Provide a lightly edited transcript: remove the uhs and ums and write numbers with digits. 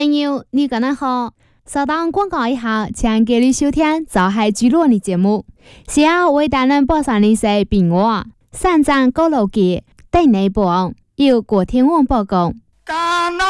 朋友，你个人好，稍等广告一下，请给你收听早海聚落的节目。现在为大人播上的是平话三站高楼街对内部由郭天旺报告。